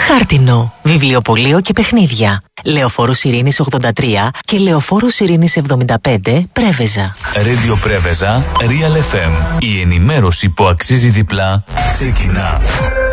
Χάρτινο, βιβλιοπωλείο και παιχνίδια. Λεωφόρος Ειρήνης 83 και Λεωφόρος Ειρήνης 75, Πρέβεζα. Radio Πρέβεζα, Real FM. Η ενημέρωση που αξίζει διπλά ξεκινά.